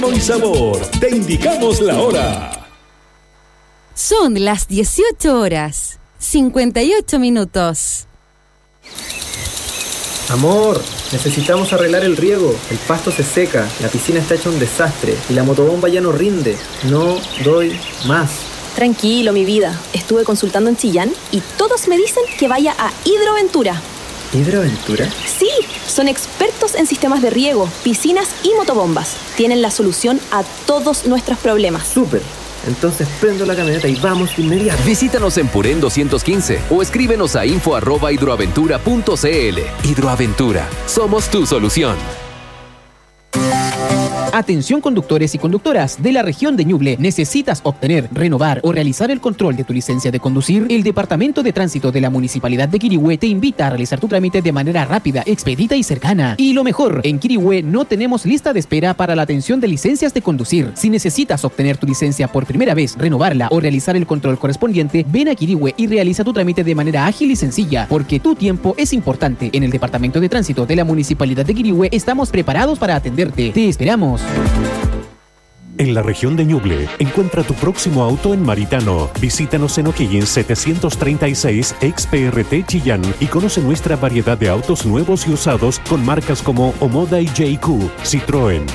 y sabor. Te indicamos la hora. Son las 18 horas, 58 minutos. Amor, necesitamos arreglar el riego. El pasto se seca, la piscina está hecha un desastre y la motobomba ya no rinde. No doy más. Tranquilo, mi vida. Estuve consultando en Chillán y todos me dicen que vaya a Hidroaventura. ¿Hidroaventura? Sí, son expertos en sistemas de riego, piscinas y motobombas. Tienen la solución a todos nuestros problemas. ¡Súper! Entonces prendo la camioneta y vamos de inmediato. Visítanos en Purén 215 o escríbenos a info@hidroaventura.cl. Hidroaventura, somos tu solución. Atención conductores y conductoras de la región de Ñuble. ¿Necesitas obtener, renovar o realizar el control de tu licencia de conducir? El Departamento de Tránsito de la Municipalidad de Quirihue te invita a realizar tu trámite de manera rápida, expedita y cercana. Y lo mejor, en Quirihue no tenemos lista de espera para la atención de licencias de conducir. Si necesitas obtener tu licencia por primera vez, renovarla o realizar el control correspondiente, ven a Quirihue y realiza tu trámite de manera ágil y sencilla, porque tu tiempo es importante. En el Departamento de Tránsito de la Municipalidad de Quirihue estamos preparados para atenderte. Te esperamos. En la región de Ñuble, encuentra tu próximo auto en Maritano. Visítanos en O'Higgins 736 ex-PRT Chillán y conoce nuestra variedad de autos nuevos y usados con marcas como Omoda y JQ, Citroën,